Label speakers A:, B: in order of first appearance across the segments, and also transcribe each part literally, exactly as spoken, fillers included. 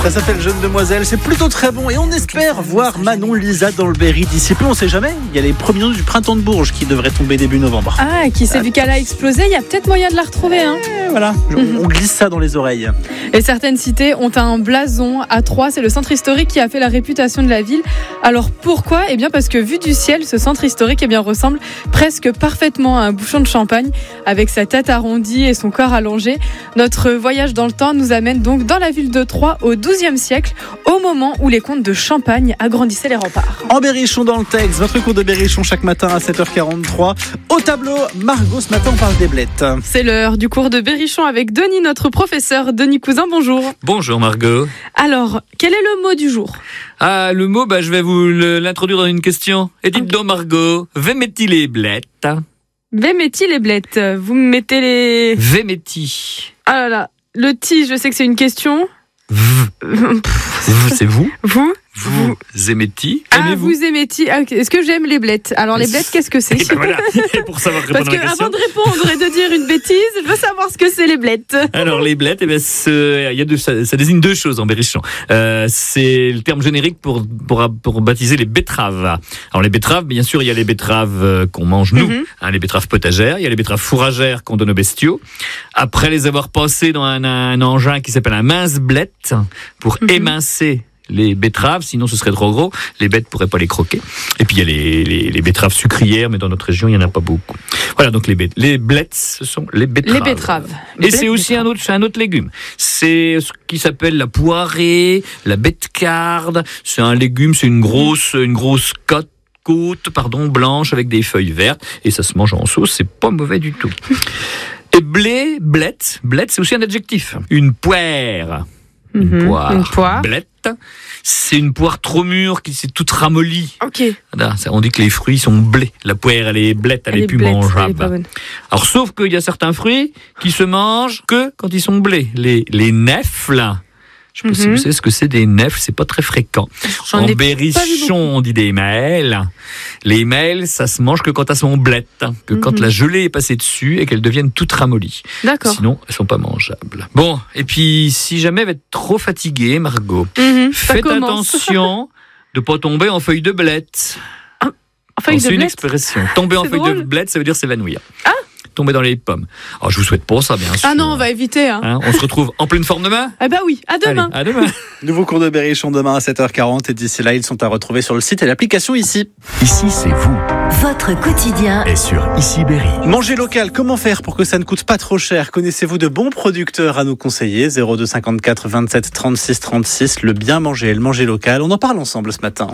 A: Ça s'appelle Jeune Demoiselle, c'est plutôt très bon et on espère voir Manon Lisa dans le Berry d'ici peu, on sait jamais. Il y a les premiers noms du printemps de Bourges qui devraient tomber début novembre.
B: Ah, qui s'est vu qu'elle a explosé, il y a peut-être moyen de la retrouver. Hein.
A: Et voilà, on, on glisse ça dans les oreilles.
B: Et certaines cités ont un blason à Troyes, c'est le centre historique qui a fait la réputation de la ville. Alors pourquoi ? Eh bien parce que vu du ciel, ce centre historique eh bien, ressemble presque parfaitement à un bouchon de champagne, avec sa tête arrondie et son corps allongé. Notre voyage dans le temps nous amène donc dans la ville de Troyes au douzième siècle, au moment où les comtes de Champagne agrandissaient les remparts.
A: En Berrichon dans le texte, votre cours de Berrichon chaque matin à sept heures quarante-trois. Au tableau, Margot, ce matin on parle des blettes.
B: C'est l'heure du cours de Berrichon avec Denis, notre professeur. Denis Cousin, bonjour.
C: Bonjour Margot.
B: Alors, quel est le mot du jour ?
C: Ah, le mot, bah, je vais vous l'introduire dans une question. Et dites donc Margot, véméti les blettes.
B: Véméti les blettes, vous me mettez les...
C: Véméti.
B: Ah là là, le ti, je sais que c'est une question.
C: C'est vous
B: Vous
C: Vous aimez-ti
B: Ah, vous aimez-ti ah, Est-ce que j'aime les blettes ? Alors, les blettes, qu'est-ce que c'est ?
C: Et ben voilà, pour savoir répondre
B: Parce
C: à la question.
B: qu'avant de répondre et de dire une bêtise, je veux savoir ce que c'est les blettes.
C: Alors, les blettes, eh ben, il y a deux, ça, ça désigne deux choses en berrichon. Euh, c'est le terme générique pour, pour, pour baptiser les betteraves. Alors, les betteraves, bien sûr, il y a les betteraves qu'on mange nous, mm-hmm. hein, les betteraves potagères, il y a les betteraves fourragères qu'on donne aux bestiaux. Après les avoir passées dans un, un engin qui s'appelle un mince-blette pour mm-hmm. émincer les betteraves, sinon ce serait trop gros, les bêtes pourraient pas les croquer. Et puis il y a les, les, les betteraves sucrières, mais dans notre région il y en a pas beaucoup. Voilà, donc les bêtes, les blettes, ce sont les betteraves.
B: Les betteraves.
C: Et c'est aussi un autre, c'est un autre légume. C'est ce qui s'appelle la poirée, la bettecarde. C'est un légume, c'est une grosse, une grosse côte. côte, pardon, blanche avec des feuilles vertes et ça se mange en sauce, c'est pas mauvais du tout. Et blé, blette, blette, c'est aussi un adjectif. Une poire. Une
B: mmh,
C: poire.
B: Une poire.
C: Blette. C'est une poire trop mûre qui s'est toute ramollie.
B: Ok.
C: Là, on dit que les fruits sont blés. La poire, elle est blette, elle, elle est, est plus blette, mangeable. Alors, sauf qu'il y a certains fruits qui se mangent que quand ils sont blés. Les, les nèfles, là. Je ne sais pas mm-hmm. si vous savez ce que c'est des nèfles, c'est pas très fréquent. J'en en berrichon, on dit des mails. Les mails, ça se mange que quand elles sont blettes, hein, que mm-hmm. quand la gelée est passée dessus et qu'elles deviennent toutes ramollies.
B: D'accord.
C: Sinon, elles sont pas mangeables. Bon, et puis si jamais vous êtes trop fatigué, Margot,
B: mm-hmm.
C: faites attention de pas tomber en feuille de blette.
B: Ah, en feuille
C: c'est
B: de
C: une
B: blette.
C: expression. Tomber en feuille
B: drôle.
C: de blette, ça veut dire s'évanouir.
B: Ah.
C: Tomber dans les pommes. Alors, je vous souhaite pas ça, bien sûr.
B: Ah non, on va éviter. Hein.
C: Hein, on se retrouve en pleine forme demain ?
B: Eh ben oui, à demain.
C: Allez, à demain.
A: Nouveau cours de Berrichon demain à sept heures quarante et d'ici là, ils sont à retrouver sur le site et l'application ici.
D: Ici, c'est vous.
E: Votre quotidien
D: est sur Ici Berry.
A: Manger local, comment faire pour que ça ne coûte pas trop cher ? Connaissez-vous de bons producteurs à nous conseiller ? zéro deux cinquante-quatre vingt-sept trente-six trente-six, le bien manger, le manger local. On en parle ensemble ce matin.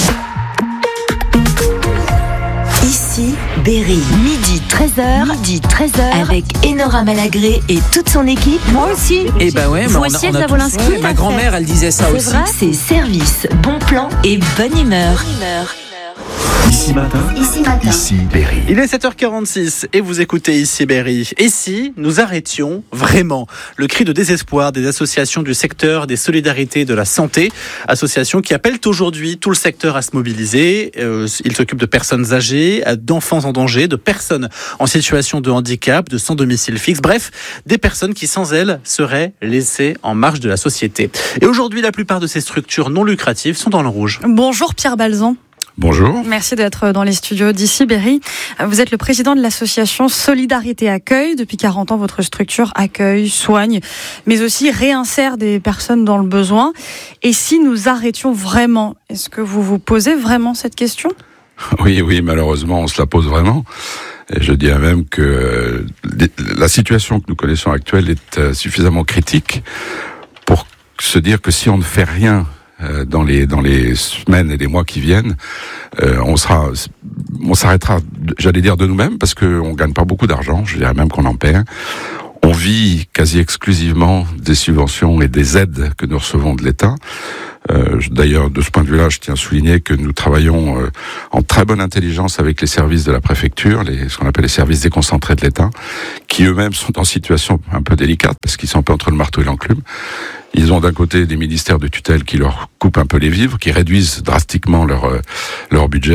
E: Ici Berry, midi treize heures, midi treize heures, avec Enora Malagré et toute son équipe.
F: Moi aussi.
E: Et ben ouais,
F: Vous aussi, Elsa Wolinski.
E: Ouais,
F: ma grand-mère, elle disait ça
E: c'est
F: aussi.
E: Vrai, c'est service, bon plan et bonne humeur.
D: Ici matin,
E: Ici matin,
D: Ici Berry.
A: Il est sept heures quarante-six et vous écoutez Ici Berry. Et si nous arrêtions vraiment le cri de désespoir des associations du secteur des solidarités de la santé, associations qui appellent aujourd'hui tout le secteur à se mobiliser. Euh, ils s'occupent de personnes âgées, d'enfants en danger, de personnes en situation de handicap, de sans domicile fixe, bref, des personnes qui sans elles seraient laissées en marge de la société. Et aujourd'hui, la plupart de ces structures non lucratives sont dans le rouge.
G: Bonjour Pierre Balzan.
H: Bonjour.
G: Merci d'être dans les studios d'Ici Berry. Vous êtes le président de l'association Solidarité Accueil. Depuis quarante ans, votre structure accueille, soigne, mais aussi réinsère des personnes dans le besoin. Et si nous arrêtions vraiment, est-ce que vous vous posez vraiment cette question ?
H: Oui, oui, malheureusement, on se la pose vraiment. Et je dirais même que la situation que nous connaissons actuelle est suffisamment critique pour se dire que si on ne fait rien dans les dans les semaines et les mois qui viennent, euh, on sera, on s'arrêtera, j'allais dire de nous-mêmes, parce que on gagne pas beaucoup d'argent. Je dirais même qu'on en perd. On vit quasi exclusivement des subventions et des aides que nous recevons de l'État. Euh, d'ailleurs, de ce point de vue-là, je tiens à souligner que nous travaillons euh, en très bonne intelligence avec les services de la préfecture, les, ce qu'on appelle les services déconcentrés de l'État, qui eux-mêmes sont en situation un peu délicate, parce qu'ils sont un peu entre le marteau et l'enclume. Ils ont d'un côté des ministères de tutelle qui leur coupent un peu les vivres, qui réduisent drastiquement leur, euh, leur budget,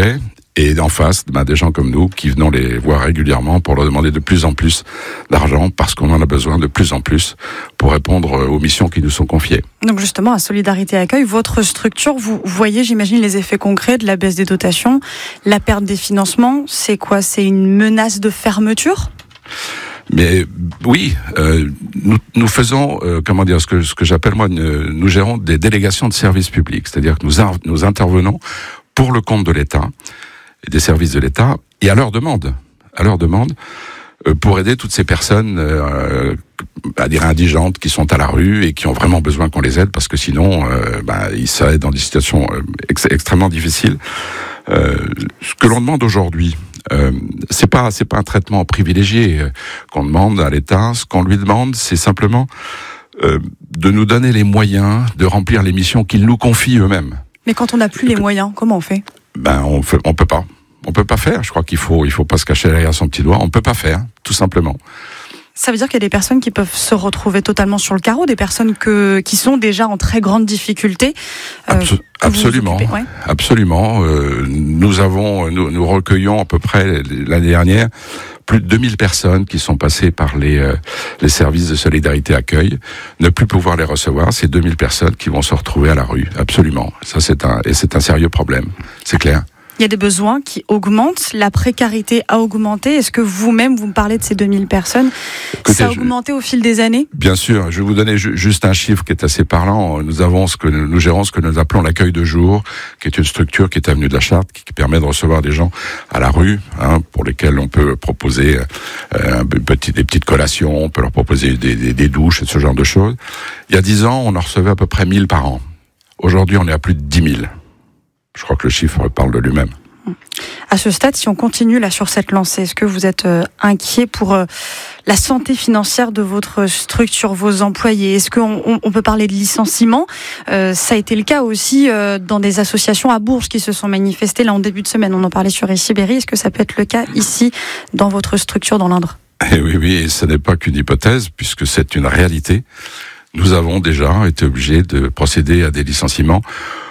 H: Et en face, ben, des gens comme nous qui venons les voir régulièrement pour leur demander de plus en plus d'argent parce qu'on en a besoin de plus en plus pour répondre aux missions qui nous sont confiées.
G: Donc justement, à Solidarité Accueil, votre structure, vous voyez, j'imagine, les effets concrets de la baisse des dotations, la perte des financements. C'est quoi ? C'est une menace de fermeture ?
H: Mais oui, euh, nous, nous faisons, euh, comment dire, ce que, ce que j'appelle moi, une, nous gérons des délégations de services publics, c'est-à-dire que nous, nous intervenons pour le compte de l'État et des services de l'État et à leur demande, à leur demande, euh, pour aider toutes ces personnes, euh, à dire indigentes, qui sont à la rue et qui ont vraiment besoin qu'on les aide parce que sinon, euh, ben, ils seraient dans des situations ex- extrêmement difficiles. Euh, ce que l'on demande aujourd'hui, Euh, c'est pas c'est pas un traitement privilégié euh, qu'on demande à l'État. Ce qu'on lui demande, c'est simplement euh, de nous donner les moyens de remplir les missions qu'ils nous confient eux-mêmes.
G: Mais quand on n'a plus les moyens, comment on fait ?
H: Ben on fait, on peut pas, on peut pas faire. Je crois qu'il faut il faut pas se cacher derrière son petit doigt. On peut pas faire, tout simplement.
G: Ça veut dire qu'il y a des personnes qui peuvent se retrouver totalement sur le carreau, des personnes que, qui sont déjà en très grande difficulté. Euh,
H: Absol- absolument,
G: ouais.
H: absolument. Euh, nous avons, nous, nous recueillons à peu près l'année dernière plus de deux mille personnes qui sont passées par les euh, les services de Solidarité Accueil. Ne plus pouvoir les recevoir, c'est deux mille personnes qui vont se retrouver à la rue. Absolument. Ça c'est un et c'est un sérieux problème. C'est clair.
G: Il y a des besoins qui augmentent, la précarité a augmenté. Est-ce que vous-même, vous me parlez de ces deux mille personnes, Écoutez, ça a augmenté je... au fil des années ?
H: Bien sûr, je vais vous donner ju- juste un chiffre qui est assez parlant. Nous avons ce que nous, nous gérons ce que nous appelons l'accueil de jour, qui est une structure qui est avenue de la Charte, qui, qui permet de recevoir des gens à la rue, hein, pour lesquels on peut proposer euh, une petite, des petites collations, on peut leur proposer des, des, des douches et ce genre de choses. Il y a dix ans, on en recevait à peu près mille par an. Aujourd'hui, on est à plus de dix mille. Je crois que le chiffre parle de lui-même.
G: À ce stade, si on continue là sur cette lancée, est-ce que vous êtes euh, inquiet pour euh, la santé financière de votre structure, vos employés ? Est-ce qu'on on, on peut parler de licenciement ? euh, Ça a été le cas aussi euh, dans des associations à Bourges qui se sont manifestées là en début de semaine. On en parlait sur Ici Berry. Est-ce que ça peut être le cas ici dans votre structure dans l'Indre ?
H: Et oui, oui, et ce n'est pas qu'une hypothèse puisque c'est une réalité. Nous avons déjà été obligés de procéder à des licenciements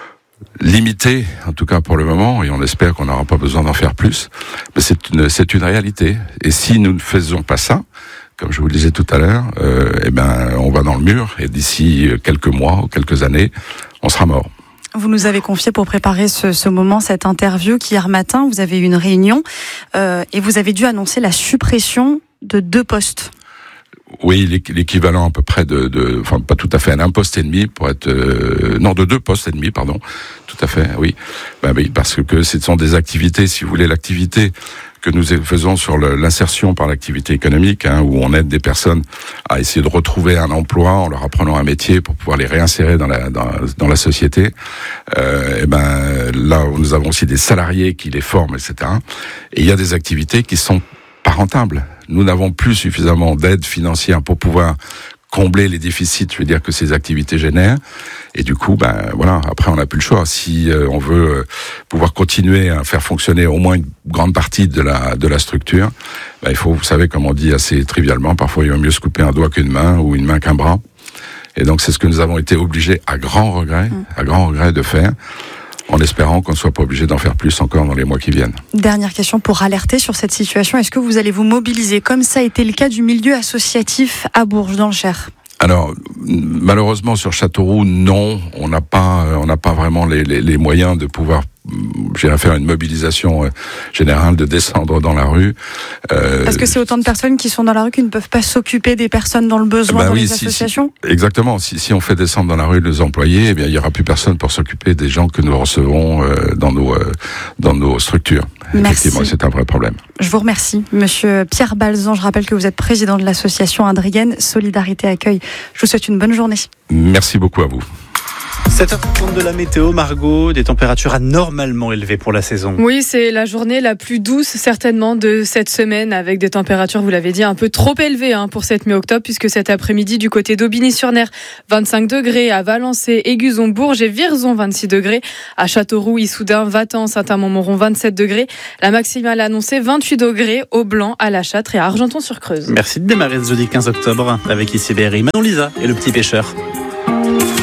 H: limité, en tout cas pour le moment, et on espère qu'on n'aura pas besoin d'en faire plus, mais c'est une, c'est une réalité. Et si nous ne faisons pas ça, comme je vous le disais tout à l'heure, euh, eh ben, on va dans le mur, et d'ici quelques mois ou quelques années, on sera mort.
G: Vous nous avez confié pour préparer ce, ce moment, cette interview, qu'hier matin, vous avez eu une réunion, euh, et vous avez dû annoncer la suppression de deux postes.
H: Oui, l'équivalent à peu près de, de, enfin pas tout à fait, un poste et demi pour être, euh, non de deux postes et demi, pardon, tout à fait, oui, ben oui, parce que ce sont des activités, si vous voulez, l'activité que nous faisons sur le, l'insertion par l'activité économique, hein, où on aide des personnes à essayer de retrouver un emploi en leur apprenant un métier pour pouvoir les réinsérer dans la dans, dans la société. Euh, et ben là, nous avons aussi des salariés qui les forment, et cetera. Et il y a des activités qui sont pas rentables. Nous n'avons plus suffisamment d'aide financière pour pouvoir combler les déficits, je veux dire, que ces activités génèrent. Et du coup, ben voilà, après on n'a plus le choix. Si euh, on veut euh, pouvoir continuer à faire fonctionner au moins une grande partie de la de la structure, ben, il faut, vous savez, comme on dit assez trivialement, parfois il vaut mieux se couper un doigt qu'une main ou une main qu'un bras. Et donc c'est ce que nous avons été obligés, à grand regret, mmh. à grand regret de faire, en espérant qu'on ne soit pas obligé d'en faire plus encore dans les mois qui viennent.
G: Dernière question pour alerter sur cette situation. Est-ce que vous allez vous mobiliser, comme ça a été le cas du milieu associatif à Bourges, dans le Cher ?
H: Alors, malheureusement, sur Châteauroux, non. On n'a pas, on n'a pas vraiment les, les, les moyens de pouvoir, j'irais faire une mobilisation générale, de descendre dans la rue.
G: Euh, Parce que c'est autant de personnes qui sont dans la rue qui ne peuvent pas s'occuper des personnes dans le besoin, ben dans oui, les si, associations.
H: Si, exactement. Si, si on fait descendre dans la rue les employés, eh bien, il y aura plus personne pour s'occuper des gens que nous recevons euh, dans nos, euh, dans nos structures.
G: Merci.
H: Effectivement, c'est un vrai problème.
G: Je vous remercie, Monsieur Pierre Balzan. Je rappelle que vous êtes président de l'association indrienne Solidarité Accueil. Je vous souhaite une bonne journée.
H: Merci beaucoup à vous.
A: sept heures trente de la météo, Margot, des températures anormalement élevées pour la saison.
B: Oui, c'est la journée la plus douce certainement de cette semaine, avec des températures, vous l'avez dit, un peu trop élevées hein, pour cette mi-octobre, puisque cet après-midi, du côté d'Aubigny-sur-Ner, vingt-cinq degrés, à Valençay, Aiguzon, Bourges et Vierzon, vingt-six degrés, à Châteauroux, Issoudun, Vatan, Saint-Amand-Montron, vingt-sept degrés, la maximale annoncée vingt-huit degrés au Blanc, à La Châtre et à Argenton-sur-Creuse.
A: Merci de démarrer ce jeudi quinze octobre avec Ici Berry, Manon Lisa et le petit pêcheur.